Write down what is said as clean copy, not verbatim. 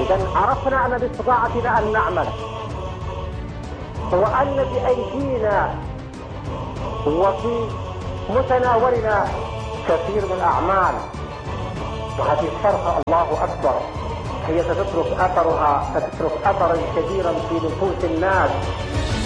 إذن عرفنا أن باستطاعتنا أن نعمل، وأن بأيدينا وفي متناولنا كثير من الأعمال، وهذه الصرخة الله أكبر هي ستترك أثرا كبيرا في نفوس الناس.